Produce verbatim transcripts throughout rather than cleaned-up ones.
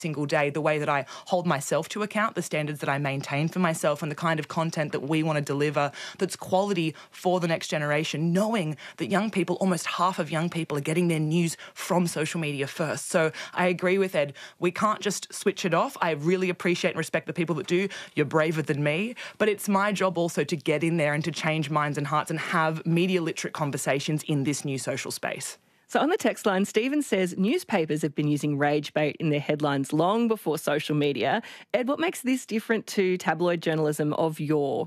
single day, the way that I hold myself to account, the standards that I maintain for myself, and the kind of content that we want to deliver that's quality for the next generation, knowing that young people, almost half of young people, are getting their news from social media first. So I agree with Ed. We can't just switch it off. I really appreciate and respect the people that do. You're braver than me. But it's my job also to get in there and to change minds and hearts and have media literate conversations in this new social space. So on the text line, Stephen says newspapers have been using rage bait in their headlines long before social media. Ed, what makes this different to tabloid journalism of yore?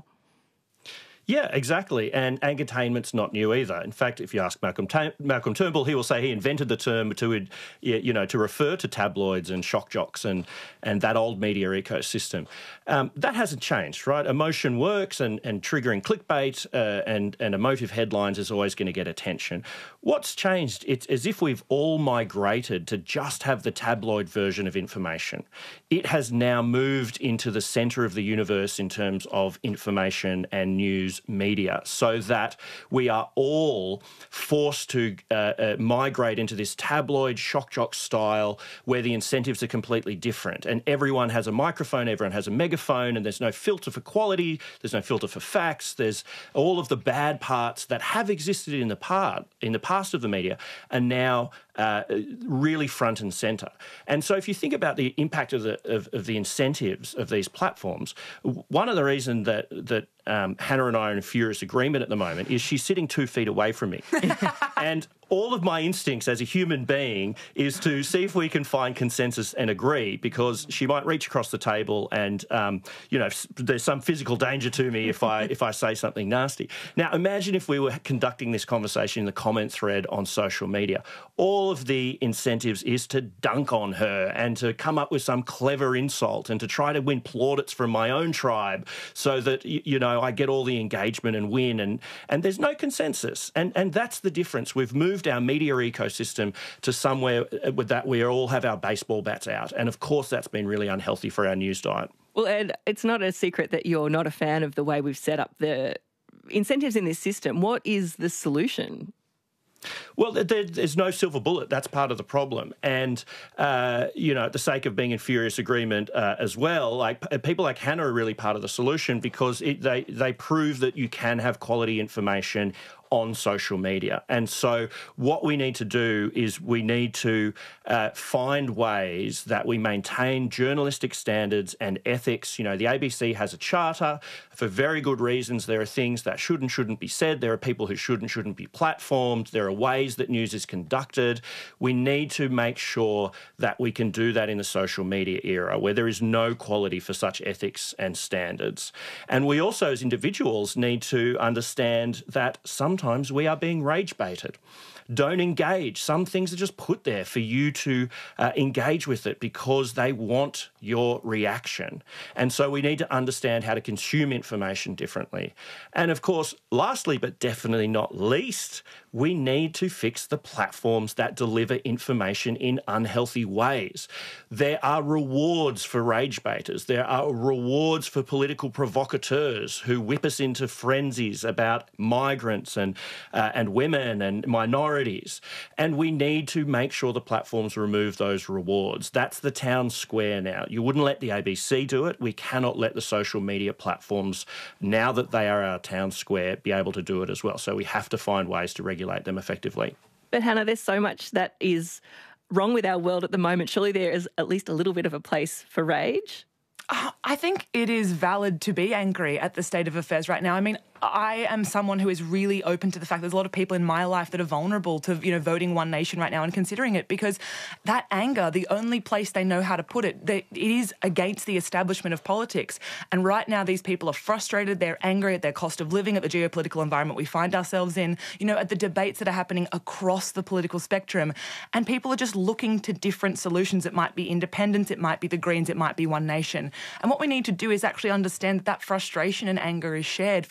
Yeah, exactly. And angertainment's not new either. In fact, if you ask Malcolm, Ta- Malcolm Turnbull, he will say he invented the term to, you know, to refer to tabloids and shock jocks and, and that old media ecosystem. Um, that hasn't changed, right? Emotion works, and, and triggering clickbait uh, and, and emotive headlines is always going to get attention. What's changed? It's as if we've all migrated to just have the tabloid version of information. It has now moved into the centre of the universe in terms of information and news media, so that we are all forced to uh, uh, migrate into this tabloid shock jock style where the incentives are completely different, and everyone has a microphone, everyone has a megaphone, and there's no filter for quality, there's no filter for facts, there's all of the bad parts that have existed in the part in the past of the media are now uh, really front and centre. And so if you think about the impact of the of, of the incentives of these platforms, one of the reasons that that Um, Hannah and I are in furious agreement at the moment is she's sitting two feet away from me. And all of my instincts as a human being is to see if we can find consensus and agree, because she might reach across the table and, um, you know, there's some physical danger to me if I if I say something nasty. Now, imagine if we were conducting this conversation in the comment thread on social media. All of the incentives is to dunk on her and to come up with some clever insult and to try to win plaudits from my own tribe so that, you know, I get all the engagement and win, and, and there's no consensus. And, and that's the difference. We've moved our media ecosystem to somewhere with that we all have our baseball bats out. And, of course, that's been really unhealthy for our news diet. Well, Ed, it's not a secret that you're not a fan of the way we've set up the incentives in this system. What is the solution? Well, there's no silver bullet. That's part of the problem. And, uh, you know, at the sake of being in furious agreement uh, as well, like people like Hannah are really part of the solution, because it, they, they prove that you can have quality information on social media. And so what we need to do is we need to uh, find ways that we maintain journalistic standards and ethics. You know, the A B C has a charter for very good reasons. There are things that should and shouldn't be said. There are people who should and shouldn't be platformed. There are ways that news is conducted. We need to make sure that we can do that in the social media era where there is no quality for such ethics and standards. And we also, as individuals, need to understand that some Sometimes we are being rage baited. Don't engage. Some things are just put there for you to uh, engage with it because they want your reaction. And so we need to understand how to consume information differently. And of course, lastly, but definitely not least, we need to fix the platforms that deliver information in unhealthy ways. There are rewards for rage baiters. There are rewards for political provocateurs who whip us into frenzies about migrants and uh, and women and minorities. And we need to make sure the platforms remove those rewards. That's the town square now. You wouldn't let the A B C do it. We cannot let the social media platforms, now that they are our town square, be able to do it as well. So we have to find ways to regulate them effectively. But Hannah, there's so much that is wrong with our world at the moment. Surely there is at least a little bit of a place for rage? Uh, I think it is valid to be angry at the state of affairs right now. I mean, I am someone who is really open to the fact there's a lot of people in my life that are vulnerable to, you know, voting One Nation right now and considering it, because that anger, the only place they know how to put it, they, it is against the establishment of politics. And right now these people are frustrated, they're angry at their cost of living, at the geopolitical environment we find ourselves in, you know, at the debates that are happening across the political spectrum. And people are just looking to different solutions. It might be independence, it might be the Greens, it might be One Nation. And what we need to do is actually understand that that frustration and anger is shared for similar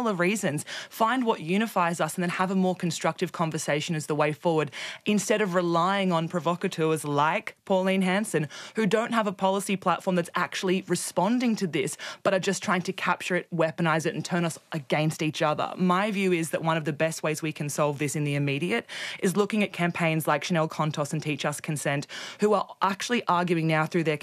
similar reasons. Find what unifies us and then have a more constructive conversation as the way forward, instead of relying on provocateurs like Pauline Hanson, who don't have a policy platform that's actually responding to this, but are just trying to capture it, weaponize it, and turn us against each other. My view is that one of the best ways we can solve this in the immediate is looking at campaigns like Chanel Contos and Teach Us Consent, who are actually arguing now through their